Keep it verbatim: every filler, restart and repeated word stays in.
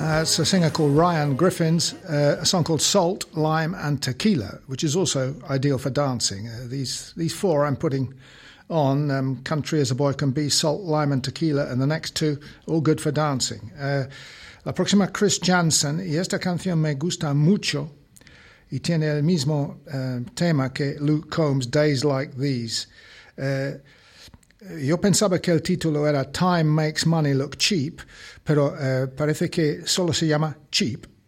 Uh, it's a singer called Ryan Griffins, uh, a song called Salt, Lime and Tequila, which is also ideal for dancing. Uh, these these four I'm putting on, um, Country as a Boy Can Be, Salt, Lime and Tequila, and the next two, all good for dancing. Uh, la próxima, Chris Jansen, y esta canción me gusta mucho, y tiene el mismo uh, tema que Luke Combs' Days Like These. Uh, Yo pensaba que el título era Time Makes Money Look Cheap, pero uh, parece que solo se llama Cheap.